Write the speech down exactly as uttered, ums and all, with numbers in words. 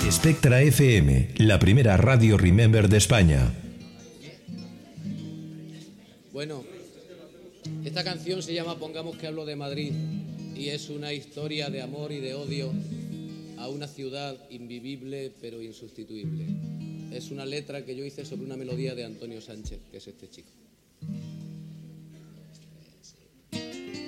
Spectra F M, la primera radio Remember de España. Bueno, esta canción se llama Pongamos que hablo de Madrid y es una historia de amor y de odio a una ciudad invivible pero insustituible. Es una letra que yo hice sobre una melodía de Antonio Sánchez, que es este chico.